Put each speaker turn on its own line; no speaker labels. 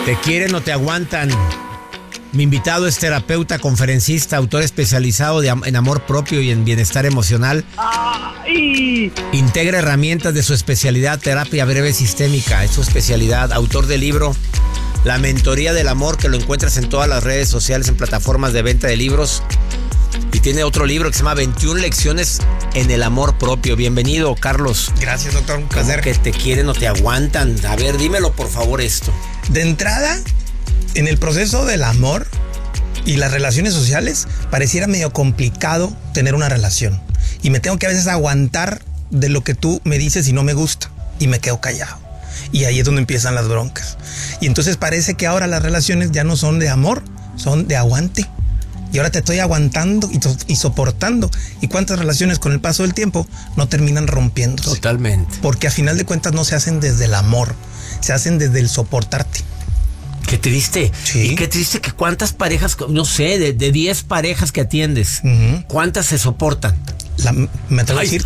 Te quieren o te aguantan. Mi invitado es terapeuta, conferencista, autor especializado en amor propio y en bienestar emocional.
¡Ay!
Integra herramientas de su especialidad, terapia breve sistémica. Es su especialidad. Autor del libro La Mentoría del Amor, que lo encuentras en todas las redes sociales, en plataformas de venta de libros. Y tiene otro libro que se llama 21 lecciones en el amor propio. Bienvenido, Carlos.
Gracias, doctor. Un placer.
¿Cómo que te quieren o te aguantan? A ver, dímelo por favor esto.
De entrada, en el proceso del amor y las relaciones sociales, pareciera medio complicado tener una relación. Y me tengo que a veces aguantar de lo que tú me dices y no me gusta. Y me quedo callado. Y ahí es donde empiezan las broncas. Y entonces parece que ahora las relaciones ya no son de amor, son de aguante. Y ahora te estoy aguantando y soportando. ¿Y cuántas relaciones con el paso del tiempo no terminan rompiéndose?
Totalmente.
Porque a final de cuentas no se hacen desde el amor, se hacen desde el soportarte.
Qué triste.
Sí.
Y qué triste que cuántas parejas, no sé, de 10 parejas que atiendes, ¿cuántas se soportan?
Me atrevo a decir